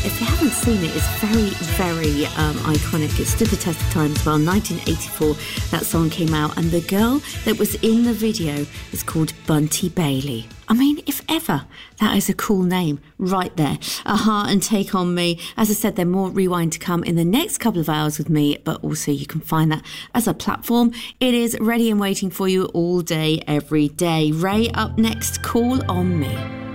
if you haven't seen it, it's very, very iconic. It stood the test of time as well. 1984, that song came out, and the girl that was in the video is called Bunty Bailey. I mean, if ever, that is a cool name right there. A-ha and Take On Me. As I said, there's more Rewind to come in the next couple of hours with me, but also you can find that as a platform. It is ready and waiting for you all day, every day. Ray up next, Call On Me.